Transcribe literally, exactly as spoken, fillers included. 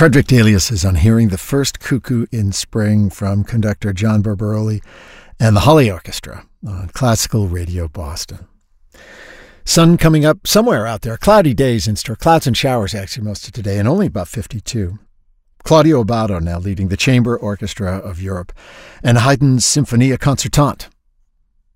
Frederick Delius is on Hearing the First Cuckoo in Spring from conductor John Barbaroli and the Holly Orchestra on Classical Radio Boston. Sun coming up somewhere out there. Cloudy days in store. Clouds and showers actually most of today and only about fifty-two. Claudio Abbado now leading the Chamber Orchestra of Europe and Haydn's Sinfonia Concertante